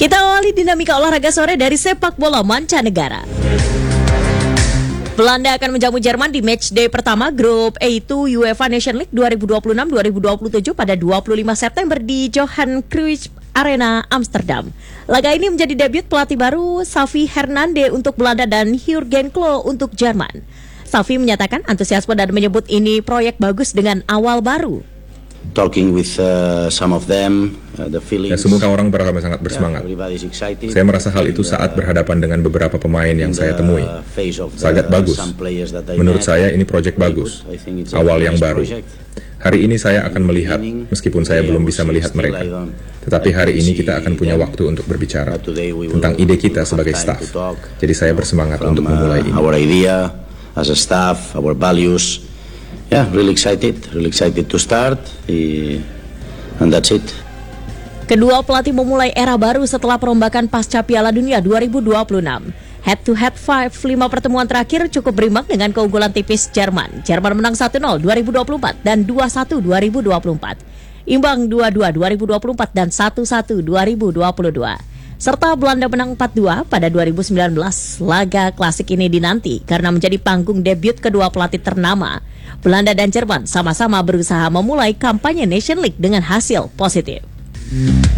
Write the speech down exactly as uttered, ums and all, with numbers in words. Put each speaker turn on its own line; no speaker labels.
Kita awali dinamika olahraga sore dari sepak bola mancanegara. Belanda akan menjamu Jerman di matchday pertama grup A dua UEFA Nation League dua ribu dua puluh enam dua ribu dua puluh tujuh pada dua puluh lima September di Johan Cruyff Arena, Amsterdam. Laga ini menjadi debut pelatih baru Xavi Hernandez untuk Belanda dan Jurgen Klopp untuk Jerman. Xavi menyatakan antusiasme dan menyebut ini proyek bagus dengan awal baru.
Talking with uh, some of them, uh, the feelings.
Ya, semua orang berasa sangat bersemangat.
Yeah,
saya merasa hal itu saat berhadapan dengan beberapa pemain yang saya temui. Sangat bagus. Menurut saya ini proyek bagus. Awal yang baru. Hari ini saya akan melihat, meskipun saya belum bisa melihat mereka. Tetapi hari ini kita akan punya waktu untuk berbicara tentang ide kita sebagai staff. Jadi saya bersemangat untuk memulai ini.
Our idea as a staff, our values. Yeah, really excited, really excited to start, and that's it.
Kedua pelatih memulai era baru setelah perombakan pasca Piala Dunia dua ribu dua puluh enam. Head to head five, lima pertemuan terakhir cukup berimbang dengan keunggulan tipis Jerman. Jerman menang satu nol dua ribu dua puluh empat dan dua satu dua ribu dua puluh empat. Imbang dua dua dua ribu dua puluh empat dan satu satu dua ribu dua puluh dua. Serta Belanda menang empat dua pada dua ribu sembilan belas. Laga klasik ini dinanti karena menjadi panggung debut kedua pelatih ternama. Belanda dan Jerman sama-sama berusaha memulai kampanye Nation League dengan hasil positif.